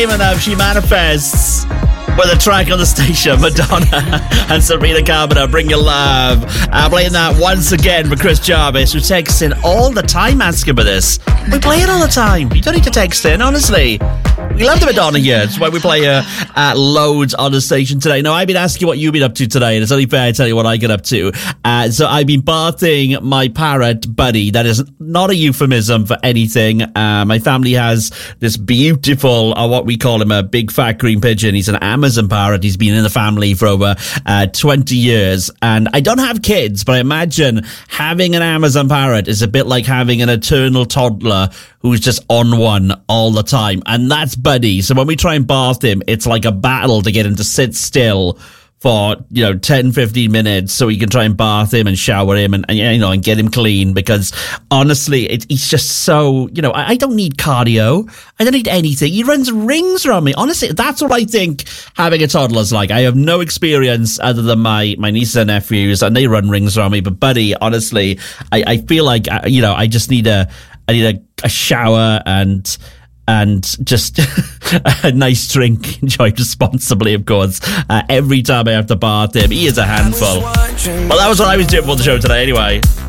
Even though she manifests with a track on the station, Madonna and Sabrina Carpenter, Bring Your Love. Playing that once again for Chris Jarvis, who texts in all the time asking for this. We play it all the time. You don't need to text in, honestly. We love the Madonna here. That's why we play her loads on the station today. Now, I've been asking what you've been up to today, and it's only fair to tell you what I get up to. So I've been bathing my parrot, Buddy. That is not a euphemism for anything. My family has this beautiful, what we call him, a big fat green pigeon. He's an Amazon parrot. He's been in the family for over 20 years. And I don't have kids, but I imagine having an Amazon parrot is a bit like having an eternal toddler who's just on one all the time. And that's Buddy. So when we try and bath him, it's like a battle to get him to sit still for, 10, 15 minutes so we can try and bath him and shower him and get him clean, because honestly, he's just so, I don't need cardio. I don't need anything. He runs rings around me. Honestly, that's what I think having a toddler's like. I have no experience other than my nieces and nephews, and they run rings around me. But Buddy, honestly, I feel like, I just need a shower and just a nice drink, enjoyed responsibly, of course. Every time I have to bath him, he is a handful. Well, that was what I was doing for the show today anyway.